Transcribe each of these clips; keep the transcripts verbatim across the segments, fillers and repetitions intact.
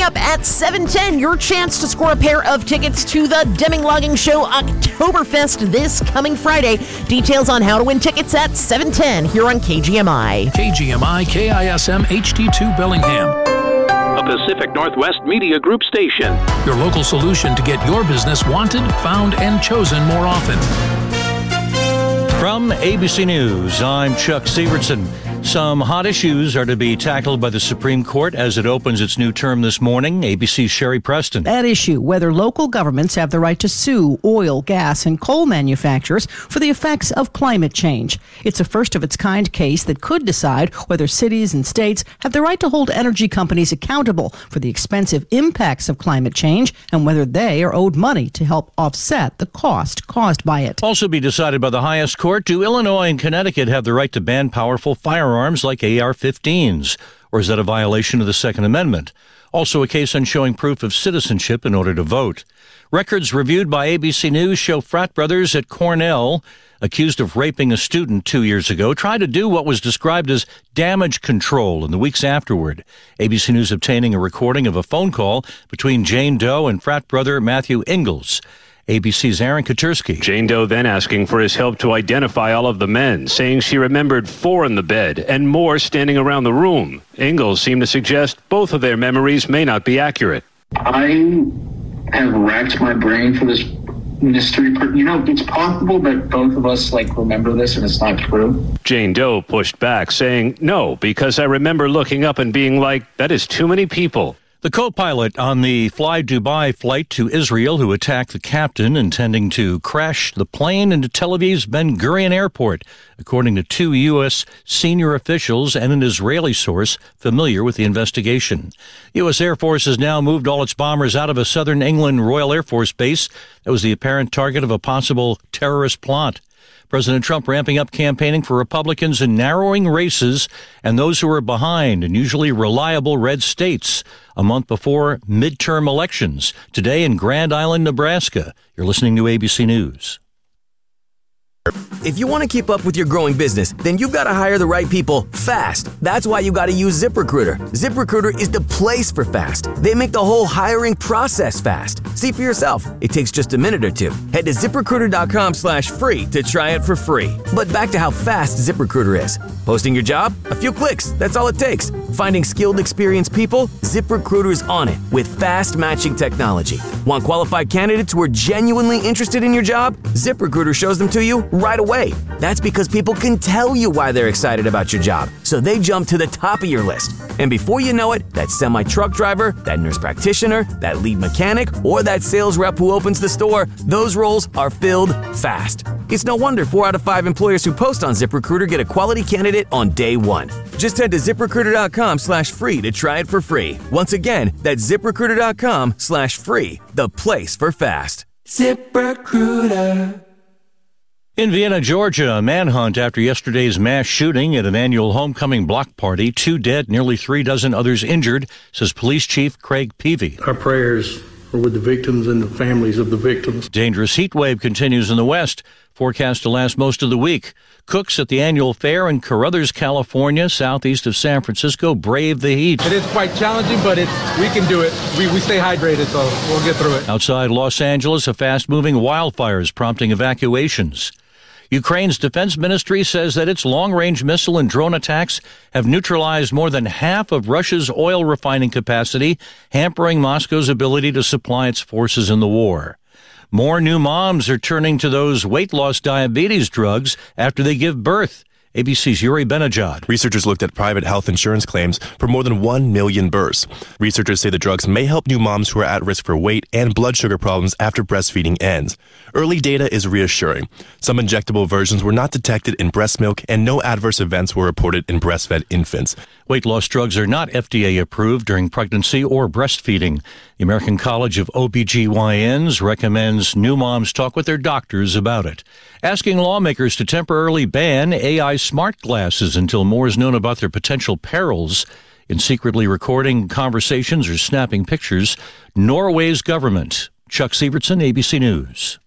up at seven ten, your chance to score a pair of tickets to the Deming Logging Show Oktoberfest this coming Friday. Details on how to win tickets at seven ten here on K G M I. K G M I, K I S M, H D two Bellingham. A Pacific Northwest Media Group station. Your local solution to get your business wanted, found, and chosen more often. From A B C News, I'm Chuck Sievertson. Some hot issues are to be tackled by the Supreme Court as it opens its new term this morning. A B C's Sherry Preston. That issue, whether local governments have the right to sue oil, gas, and coal manufacturers for the effects of climate change. It's a first-of-its-kind case that could decide whether cities and states have the right to hold energy companies accountable for the expensive impacts of climate change and whether they are owed money to help offset the cost caused by it. Also be decided by the highest court. Do Illinois and Connecticut have the right to ban powerful firearms like A R fifteens, or is that a violation of the Second Amendment? Also a case on showing proof of citizenship in order to vote. Records reviewed by A B C News show frat brothers at Cornell, accused of raping a student two years ago, tried to do what was described as damage control in the weeks afterward. A B C News obtaining a recording of a phone call between Jane Doe and frat brother Matthew Ingalls. A B C's Aaron Katursky. Jane Doe then asking for his help to identify all of the men, saying she remembered four in the bed and more standing around the room. Ingalls seemed to suggest both of their memories may not be accurate. I have racked my brain for this mystery. You know, it's possible that both of us, like, remember this and it's not true. Jane Doe pushed back, saying, no, because I remember looking up and being like, that is too many people. The co-pilot on the Fly Dubai flight to Israel who attacked the captain intending to crash the plane into Tel Aviv's Ben Gurion Airport, according to two U S senior officials and an Israeli source familiar with the investigation. U S Air Force has now moved all its bombers out of a southern England Royal Air Force base that was the apparent target of a possible terrorist plot. President Trump ramping up campaigning for Republicans in narrowing races and those who are behind in usually reliable red states a month before midterm elections. Today in Grand Island, Nebraska. You're listening to A B C News. If you want to keep up with your growing business, then you've got to hire the right people fast. That's why you got to use ZipRecruiter. ZipRecruiter is the place for fast. They make the whole hiring process fast. See for yourself. It takes just a minute or two. Head to ZipRecruiter.com slash free to try it for free. But back to how fast ZipRecruiter is. Posting your job? A few clicks. That's all it takes. Finding skilled, experienced people? ZipRecruiter is on it with fast matching technology. Want qualified candidates who are genuinely interested in your job? ZipRecruiter shows them to you right away. That's because people can tell you why they're excited about your job, so they jump to the top of your list. And before you know it, that semi-truck driver, that nurse practitioner, that lead mechanic, or that sales rep who opens the store, those roles are filled fast. It's no wonder four out of five employers who post on ZipRecruiter get a quality candidate on day one. Just head to ZipRecruiter.com slash free to try it for free. Once again, that's ZipRecruiter.com slash free, the place for fast. ZipRecruiter. In Vienna, Georgia, a manhunt after yesterday's mass shooting at an annual homecoming block party. Two dead, nearly three dozen others injured, says Police Chief Craig Peavy. Our prayers are with the victims and the families of the victims. Dangerous heat wave continues in the west, forecast to last most of the week. Cooks at the annual fair in Carruthers, California, southeast of San Francisco, brave the heat. It is quite challenging, but it's we can do it. We, we stay hydrated, so we'll get through it. Outside Los Angeles, a fast-moving wildfires prompting evacuations. Ukraine's defense ministry says that its long-range missile and drone attacks have neutralized more than half of Russia's oil refining capacity, hampering Moscow's ability to supply its forces in the war. More new moms are turning to those weight loss diabetes drugs after they give birth. A B C's Yuri Benajad. Researchers looked at private health insurance claims for more than one million births. Researchers say the drugs may help new moms who are at risk for weight and blood sugar problems after breastfeeding ends. Early data is reassuring. Some injectable versions were not detected in breast milk, and no adverse events were reported in breastfed infants. Weight loss drugs are not F D A approved during pregnancy or breastfeeding. The American College of O B G Y Ns recommends new moms talk with their doctors about it. Asking lawmakers to temporarily ban A I smart glasses until more is known about their potential perils in secretly recording conversations or snapping pictures. Norway's government. Chuck Sievertson, A B C News.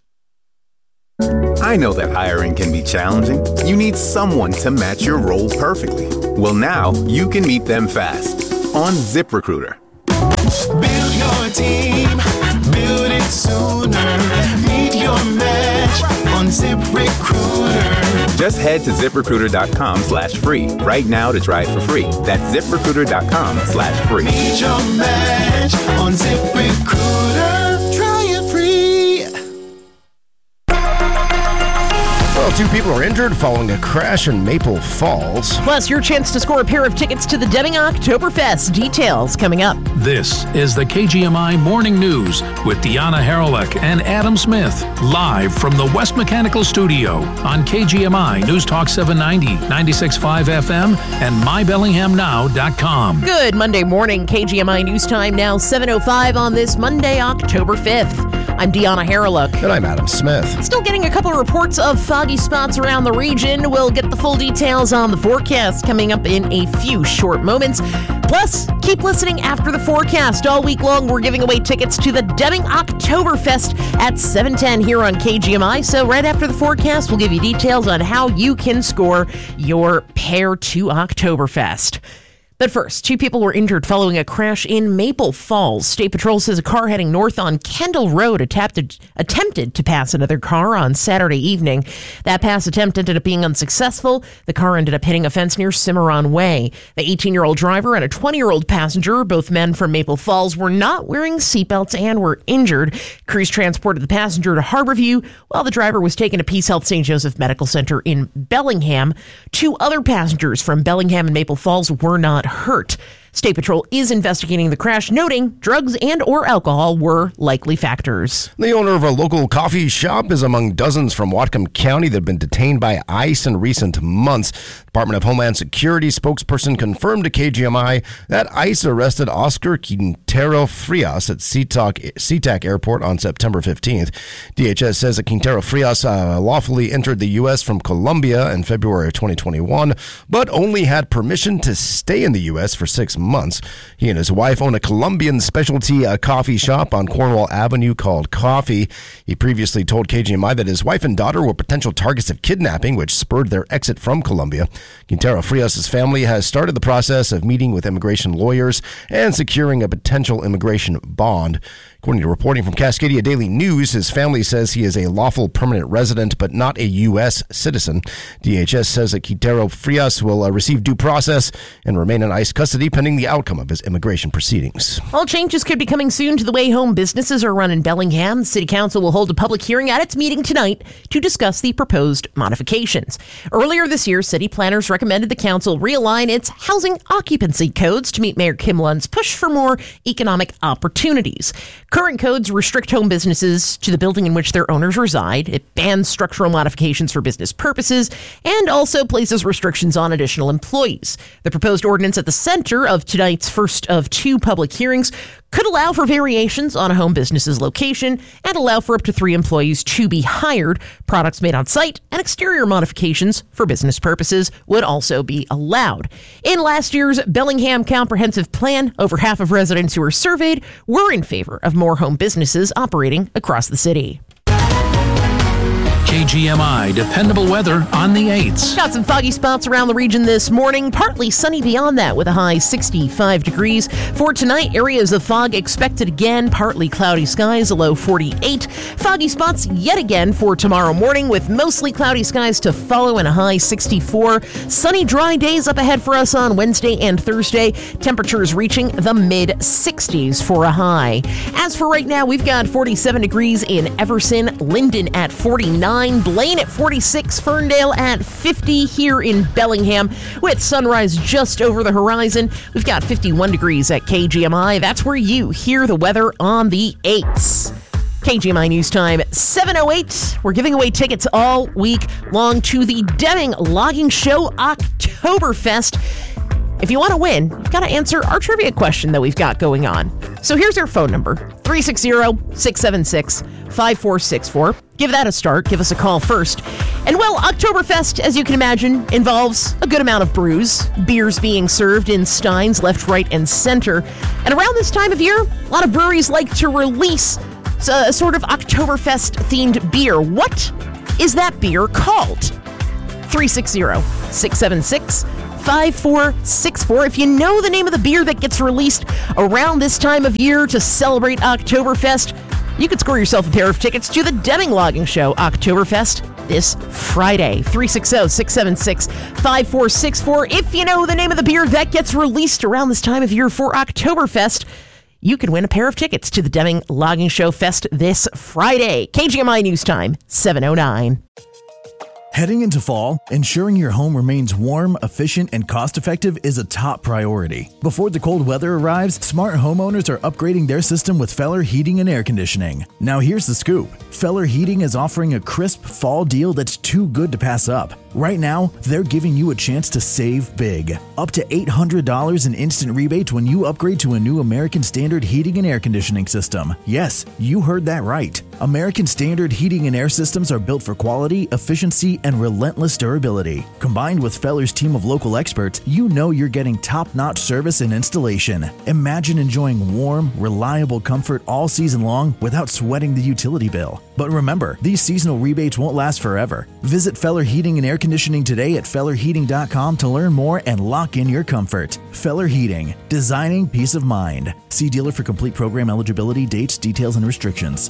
I know that hiring can be challenging. You need someone to match your role perfectly. Well, now you can meet them fast on ZipRecruiter. Build your team, build it sooner. Meet your match on ZipRecruiter. Just head to ZipRecruiter.com slash free right now to try it for free. That's ZipRecruiter.com slash free. Meet your match on ZipRecruiter. Try it free. Well, two people are injured following a crash in Maple Falls. Plus, your chance to score a pair of tickets to the Deming Oktoberfest. Details coming up. This is the K G M I Morning News with Deanna Haralick and Adam Smith, live from the West Mechanical Studio on K G M I News Talk seven ninety, ninety-six point five F M, and my bellingham now dot com. Good Monday morning, K G M I News Time now seven oh five on this Monday, October fifth. I'm Deanna Haralick. And I'm Adam Smith. Still getting a couple of reports of foggy spots around the region. We'll get the full details on the forecast coming up in a few short moments. Plus, keep listening after the forecast. All week long, we're giving away tickets to the Deming Oktoberfest at seven ten here on K G M I. So right after the forecast, we'll give you details on how you can score your pair to Oktoberfest. But first, two people were injured following a crash in Maple Falls. State Patrol says a car heading north on Kendall Road attempted, attempted to pass another car on Saturday evening. That pass attempt ended up being unsuccessful. The car ended up hitting a fence near Cimarron Way. The eighteen-year-old driver and a twenty-year-old passenger, both men from Maple Falls, were not wearing seatbelts and were injured. Crews transported the passenger to Harborview while the driver was taken to Peace Health Saint Joseph Medical Center in Bellingham. Two other passengers from Bellingham and Maple Falls were not hurt. State Patrol is investigating the crash, noting drugs and or alcohol were likely factors. The owner of a local coffee shop is among dozens from Whatcom County that have been detained by ICE in recent months. Department of Homeland Security spokesperson confirmed to K G M I that ICE arrested Oscar Quintero Frias at SeaTac Airport on September fifteenth. D H S says that Quintero Frias uh, lawfully entered the U S from Colombia in February of twenty twenty-one, but only had permission to stay in the U S for six months. He and his wife own a Colombian specialty uh, coffee shop on Cornwall Avenue called Coffee. He previously told K G M I that his wife and daughter were potential targets of kidnapping, which spurred their exit from Colombia. Quintero Frias' family has started the process of meeting with immigration lawyers and securing a potential immigration bond. According to reporting from Cascadia Daily News, his family says he is a lawful permanent resident but not a U S citizen. D H S says that Quintero Frias will uh, receive due process and remain in ICE custody pending the outcome of his immigration proceedings. All changes could be coming soon to the way home businesses are run in Bellingham. City Council will hold a public hearing at its meeting tonight to discuss the proposed modifications. Earlier this year, city planners recommended the council realign its housing occupancy codes to meet Mayor Kim Lund's push for more economic opportunities. Current codes restrict home businesses to the building in which their owners reside. It bans structural modifications for business purposes and also places restrictions on additional employees. The proposed ordinance at the center of tonight's first of two public hearings could allow for variations on a home business's location and allow for up to three employees to be hired. Products made on site and exterior modifications for business purposes would also be allowed. In last year's Bellingham Comprehensive Plan, over half of residents who were surveyed were in favor of more home businesses operating across the city. K G M I dependable weather on the eights. Got some foggy spots around the region this morning. Partly sunny beyond that with a high sixty-five degrees. For tonight, areas of fog expected again. Partly cloudy skies, a low forty-eight. Foggy spots yet again for tomorrow morning with mostly cloudy skies to follow and a high sixty-four. Sunny, dry days up ahead for us on Wednesday and Thursday. Temperatures reaching the mid sixties for a high. As for right now, we've got forty-seven degrees in Everson, Linden at forty-nine. Blaine at forty-six, Ferndale at fifty here in Bellingham with sunrise just over the horizon. We've got fifty-one degrees at K G M I. That's where you hear the weather on the eights. K G M I News Time, seven oh eight. We're giving away tickets all week long to the Deming Logging Show Oktoberfest. If you want to win, you've got to answer our trivia question that we've got going on. So here's our phone number, three six zero, six seven six, five four six four. Give that a start. Give us a call first. And well, Oktoberfest, as you can imagine, involves a good amount of brews. Beers being served in steins left, right, and center. And around this time of year, a lot of breweries like to release a sort of Oktoberfest-themed beer. What is that beer called? three six zero, six seven six, five four six four. If you know the name of the beer that gets released around this time of year to celebrate Oktoberfest, you could score yourself a pair of tickets to the Deming Logging Show Oktoberfest this Friday. three six zero, six seven six, five four six four. If you know the name of the beer that gets released around this time of year for Oktoberfest, you can win a pair of tickets to the Deming Logging Show Fest this Friday. K G M I News Time, seven oh nine. Heading into fall, ensuring your home remains warm, efficient, and cost-effective is a top priority. Before the cold weather arrives, smart homeowners are upgrading their system with Feller Heating and Air Conditioning. Now here's the scoop. Feller Heating is offering a crisp fall deal that's too good to pass up. Right now, they're giving you a chance to save big. Up to eight hundred dollars in instant rebates when you upgrade to a new American Standard Heating and Air Conditioning system. Yes, you heard that right. American Standard Heating and Air Systems are built for quality, efficiency, and relentless durability. Combined with Feller's team of local experts, you know you're getting top-notch service and installation. Imagine enjoying warm, reliable comfort all season long without sweating the utility bill. But remember, these seasonal rebates won't last forever. Visit Feller Heating and Air Conditioning today at feller heating dot com to learn more and lock in your comfort. Feller Heating, designing peace of mind. See dealer for complete program eligibility, dates, details, and restrictions.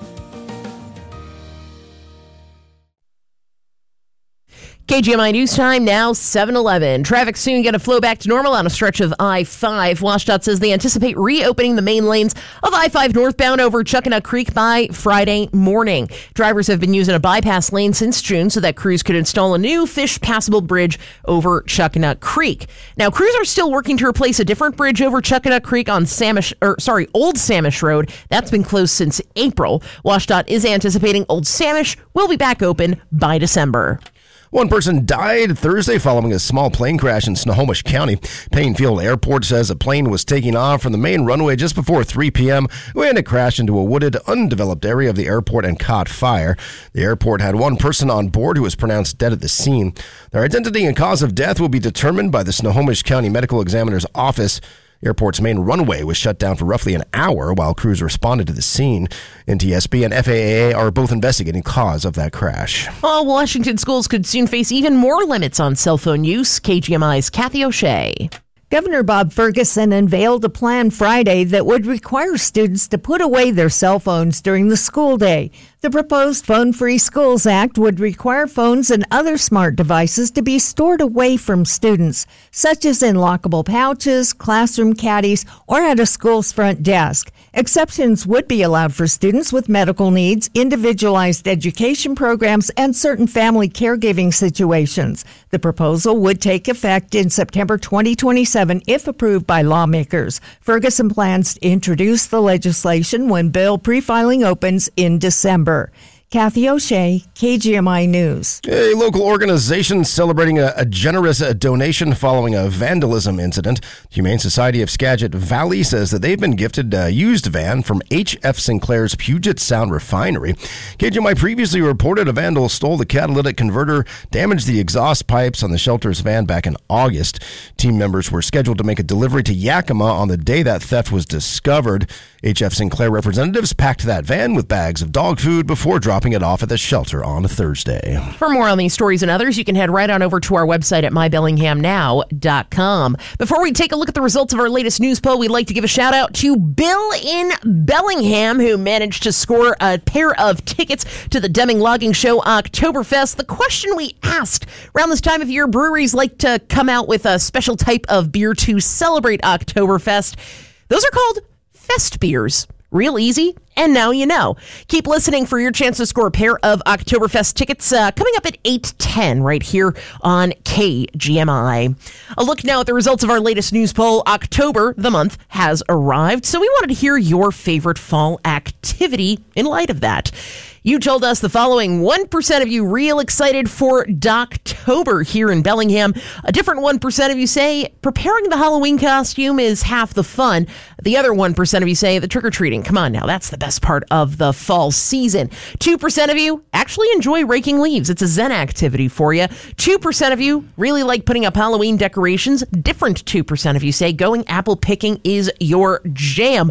K G M I News Time, now seven eleven. Traffic soon going to flow back to normal on a stretch of I five. WashDOT says they anticipate reopening the main lanes of I five northbound over Chuckanut Creek by Friday morning. Drivers have been using a bypass lane since June so that crews could install a new fish-passable bridge over Chuckanut Creek. Now, crews are still working to replace a different bridge over Chuckanut Creek on Samish, or sorry, Old Samish Road. That's been closed since April. WashDOT is anticipating Old Samish will be back open by December. One person died Thursday following a small plane crash in Snohomish County. Payne Field Airport says a plane was taking off from the main runway just before three p.m. when it crashed into a wooded, undeveloped area of the airport and caught fire. The airport had one person on board who was pronounced dead at the scene. Their identity and cause of death will be determined by the Snohomish County Medical Examiner's Office. The airport's main runway was shut down for roughly an hour while crews responded to the scene. N T S B and F A A are both investigating cause of that crash. Oh, Washington schools could soon face even more limits on cell phone use. K G M I's Kathy O'Shea. Governor Bob Ferguson unveiled a plan Friday that would require students to put away their cell phones during the school day. The proposed Phone-Free Schools Act would require phones and other smart devices to be stored away from students, such as in lockable pouches, classroom caddies, or at a school's front desk. Exceptions would be allowed for students with medical needs, individualized education programs, and certain family caregiving situations. The proposal would take effect in September twenty twenty-seven if approved by lawmakers. Ferguson plans to introduce the legislation when bill pre-filing opens in December. Kathy O'Shea, K G M I News. A local organization celebrating a, a generous uh, donation following a vandalism incident. The Humane Society of Skagit Valley says that they've been gifted a used van from H F Sinclair's Puget Sound Refinery. K G M I previously reported a vandal stole the catalytic converter, damaged the exhaust pipes on the shelter's van back in August. Team members were scheduled to make a delivery to Yakima on the day that theft was discovered. H F Sinclair representatives packed that van with bags of dog food before dropping it off at the shelter on Thursday. For more on these stories and others, you can head right on over to our website at my bellingham now dot com. Before we take a look at the results of our latest news poll, we'd like to give a shout out to Bill in Bellingham, who managed to score a pair of tickets to the Deming Logging Show Oktoberfest. The question we asked, around this time of year, breweries like to come out with a special type of beer to celebrate Oktoberfest. Those are called fest beers. Real easy, and now you know. Keep listening for your chance to score a pair of Oktoberfest tickets uh, coming up at eight ten right here on K G M I. A look now at the results of our latest news poll. October, the month, has arrived, so we wanted to hear your favorite fall activity in light of that. You told us the following: one percent of you real excited for Doctober here in Bellingham. A different one percent of you say preparing the Halloween costume is half the fun. The other one percent of you say the trick-or-treating. Come on now, that's the best part of the fall season. two percent of you actually enjoy raking leaves. It's a Zen activity for you. two percent of you really like putting up Halloween decorations. Different two percent of you say going apple picking is your jam.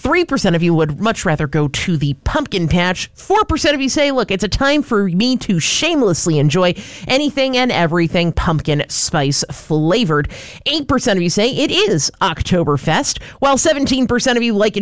three percent of you would much rather go to the pumpkin patch. four percent of you say, look, it's a time for me to shamelessly enjoy anything and everything pumpkin spice flavored. eight percent of you say it is Oktoberfest, while seventeen percent of you like